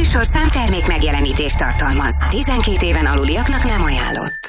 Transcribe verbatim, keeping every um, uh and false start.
műsorszám termék megjelenítést tartalmaz. tizenkét éven aluliaknak nem ajánlott.